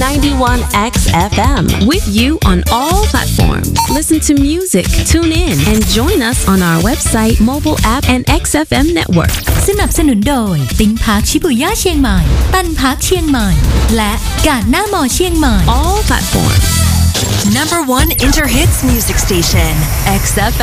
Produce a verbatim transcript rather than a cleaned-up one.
ninety-one X F M with you on all platforms. Listen to music, tune in, and join us on our website, mobile app, and เอ็กซ์ เอฟ เอ็ม Network. สนับสนุนโดยติ้งพาร์คชิบุย่าเชียงใหม่ตันพาร์คเชียงใหม่และกาดหน้ามอเชียงใหม่ All platforms. Number one Interhits music station, เอ็กซ์ เอฟ